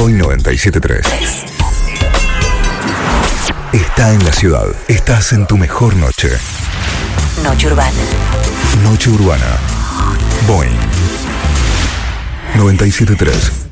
Boing 97.3. Está en la ciudad. Estás en tu mejor noche. Noche urbana. Noche urbana. Boing 97.3.